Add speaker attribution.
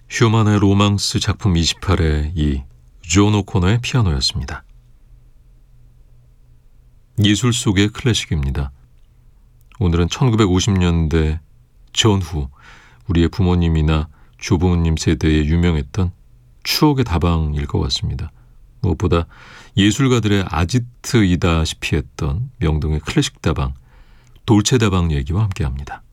Speaker 1: 슈만의 로망스 작품 28의 이 존 오코너의 피아노였습니다. 예술 속의 클래식입니다. 오늘은 1950년대 전후 우리의 부모님이나 조부모님 세대에 유명했던 추억의 다방일 것 같습니다. 무엇보다 예술가들의 아지트이다시피 했던 명동의 클래식 다방, 돌체 다방 얘기와 함께합니다.